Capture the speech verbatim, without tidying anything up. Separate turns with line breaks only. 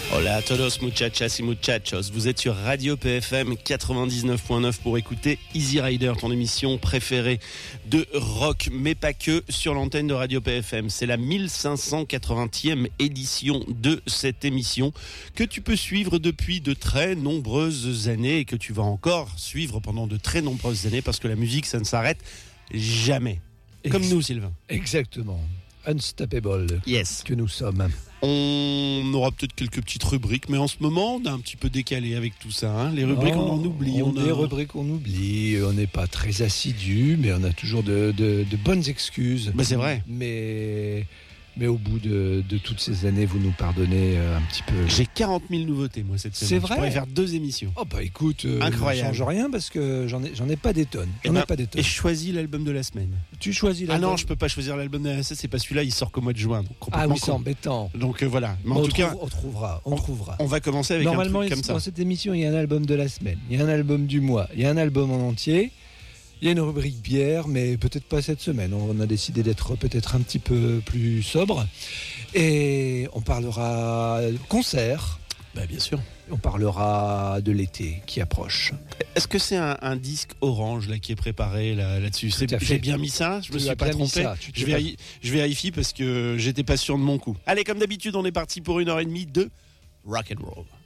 Hola a todos muchachas y muchachos, vous êtes sur Radio P F M quatre-vingt-dix-neuf point neuf pour écouter Easy Rider, ton émission préférée de rock, mais pas que, sur l'antenne de Radio P F M. C'est la mille cinq cent quatre-vingtième édition de cette émission que tu peux suivre depuis de très nombreuses années et que tu vas encore suivre pendant de très nombreuses années parce que la musique, ça ne s'arrête jamais. Comme Ex- nous, Sylvain.
Exactement. Unstoppable.
Yes.
Que nous sommes.
On aura peut-être quelques petites rubriques, mais en ce moment, on a un petit peu décalé avec tout ça. Hein. Les rubriques, non, on en oublie.
On, on a des rubriques qu'on oublie. On n'est pas très assidus, mais on a toujours de, de, de bonnes excuses.
Bah, c'est vrai.
Mais, mais au bout de, de toutes ces années, vous nous pardonnez un petit peu.
J'ai quarante mille nouveautés, moi, cette semaine.
C'est vrai.
Je pourrais faire deux émissions.
Oh, bah écoute, euh,
incroyable.
Ne change rien parce que j'en ai, j'en ai pas des tonnes. J'en
et,
ai
ben,
pas des tonnes.
Et je choisis l'album de la semaine.
Tu choisis l'album.
Ah non, je peux pas choisir l'album de la semaine, c'est pas celui-là, il sort qu'au mois de juin. Donc
ah oui, c'est embêtant.
Donc euh, voilà. Mais
bon,
en
on
tout
trouve,
cas,
on trouvera, on, on trouvera.
On va commencer avec
Normalement,
un truc comme ça.
Dans cette émission, il y a un album de la semaine, il y a un album du mois, il y a un album en entier. Il y a une rubrique bière, mais peut-être pas cette semaine. On a décidé d'être peut-être un petit peu plus sobre. Et on parlera concert.
Bah, bien sûr.
On parlera de l'été qui approche.
Est-ce que c'est un, un disque orange là qui est préparé là, là-dessus c'est, J'ai bien mis ça, je
tu
me suis pas trompé. Ça, je, véri- je vérifie parce que j'étais pas sûr de mon coup. Allez, comme d'habitude, on est parti pour une heure et demie de rock and roll.